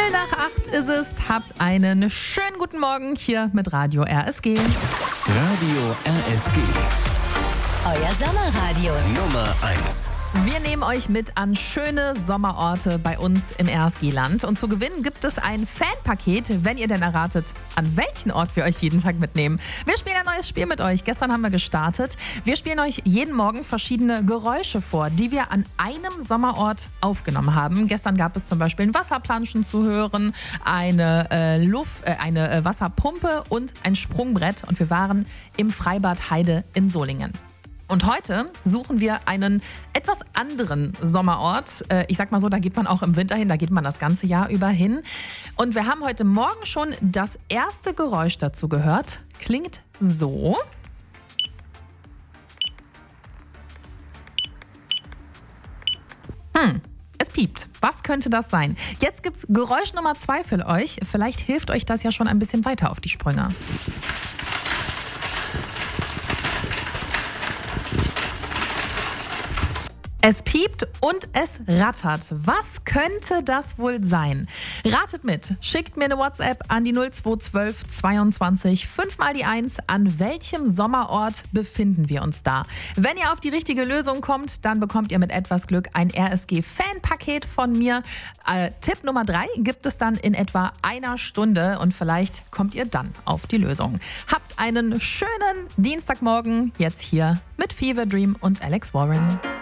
7:45 ist es. Habt einen schönen guten Morgen hier mit Radio RSG. Radio RSG. Euer Sommerradio. Nummer 1. Wir nehmen euch mit an schöne Sommerorte bei uns im RSG-Land. Und zu gewinnen gibt es ein Fanpaket, wenn ihr denn erratet, an welchen Ort wir euch jeden Tag mitnehmen. Wir spielen ein neues Spiel mit euch. Gestern haben wir gestartet. Wir spielen euch jeden Morgen verschiedene Geräusche vor, die wir an einem Sommerort aufgenommen haben. Gestern gab es zum Beispiel ein Wasserplanschen zu hören, eine Wasserpumpe und ein Sprungbrett. Und wir waren im Freibad Heide in Solingen. Und heute suchen wir einen etwas anderen Sommerort. Ich sag mal so, da geht man auch im Winter hin, da geht man das ganze Jahr über hin. Und wir haben heute Morgen schon das erste Geräusch dazu gehört. Klingt so. Es piept. Was könnte das sein? Jetzt gibt's Geräusch Nummer 2 für euch. Vielleicht hilft euch das ja schon ein bisschen weiter auf die Sprünge. Es piept und es rattert. Was könnte das wohl sein? Ratet mit. Schickt mir eine WhatsApp an die 0212 22 5 mal die 1. An welchem Sommerort befinden wir uns da? Wenn ihr auf die richtige Lösung kommt, dann bekommt ihr mit etwas Glück ein RSG-Fanpaket von mir. Tipp Nummer 3 gibt es dann in etwa einer Stunde und vielleicht kommt ihr dann auf die Lösung. Habt einen schönen Dienstagmorgen jetzt hier mit Fever Dream und Alex Warren.